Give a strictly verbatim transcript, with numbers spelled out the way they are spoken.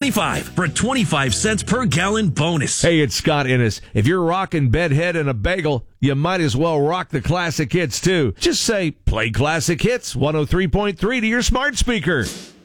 twenty-five for a twenty-five cents per gallon bonus. Hey, it's Scott Innes. If you're rocking Bedhead and a bagel, you might as well rock the classic hits, too. Just say, play classic hits, one oh three point three to your smart speaker.